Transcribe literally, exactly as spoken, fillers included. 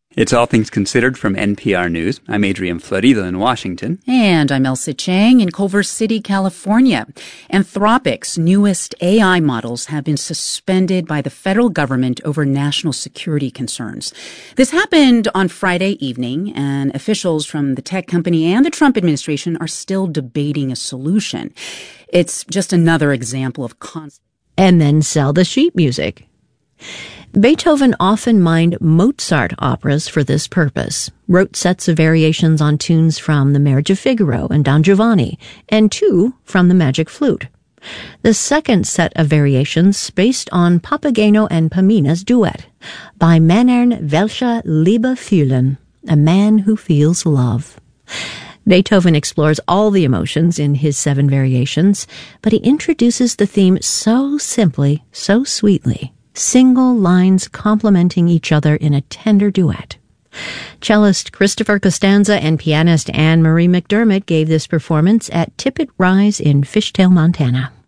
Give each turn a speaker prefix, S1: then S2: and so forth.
S1: It's All Things Considered from N P R News. I'm Adrian Florido in Washington.
S2: And I'm Elsa Chang in Culver City, California. Anthropic's newest A I models have been suspended by the federal government over national security concerns. This happened on Friday evening, and officials from the tech company and the Trump administration are still debating a solution. It's just another example of constant...
S3: And then sell the sheet music. Beethoven often mined Mozart operas for this purpose, wrote sets of variations on tunes from The Marriage of Figaro and Don Giovanni, and two from The Magic Flute. The second set of variations based on Papageno and Pamina's duet, by Männern welche Liebe fühlen, a man who feels love. Beethoven explores all the emotions in his seven variations, but he introduces the theme so simply, so sweetly, single lines complementing each other in a tender duet. Cellist Christopher Costanza and pianist Anne Marie McDermott gave this performance at Tippett Rise in Fishtail, Montana.